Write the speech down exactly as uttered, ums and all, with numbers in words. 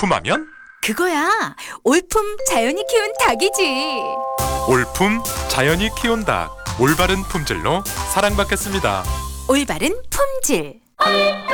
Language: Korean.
올품하면? 그거야. 올품 자연이 키운 닭이지. 올품 자연이 키운 닭. 올바른 품질로 사랑받겠습니다. 올바른 품질.